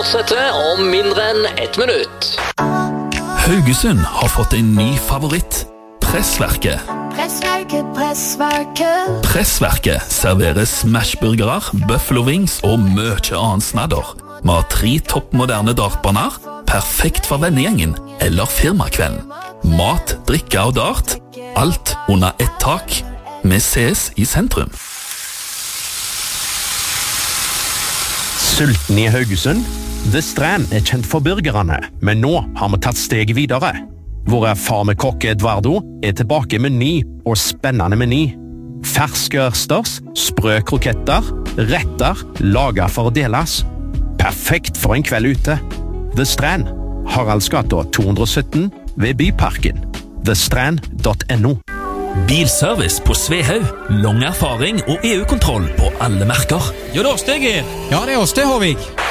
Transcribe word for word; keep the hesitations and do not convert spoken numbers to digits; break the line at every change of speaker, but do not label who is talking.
fortsetter om mindre enn ett minutt.
Haugesund har fått en ny favoritt. Pressverket.
Pressverket, pressverket.
Pressverket serverer smashburgere, buffalo wings og mye annet snadder. Vi har tre toppmoderne dartbaner, perfekt for vennegjengen eller firmakvelden. Mat, drikke og dart, alt under ett tak. Vi ses i sentrum.
Sulten i Haugesund? The Strand er kjent for burgerne, men nå har vi tatt steget videre. Vår erfarne kokk Eduardo er tilbake med ny og spennende meny. Ferske ørsters, sprø kroketter, retter, laget for å deles. Perfekt for en kveld ute. The Strand, Haraldsgata to hundre og sytten ved Byparken. the strand dot no.
Bilservice på Svehaug. Lang erfaring og E U-kontroll på alle merker.
Ja, det er oss det, Geir.
Ja, det er oss det, Håvig.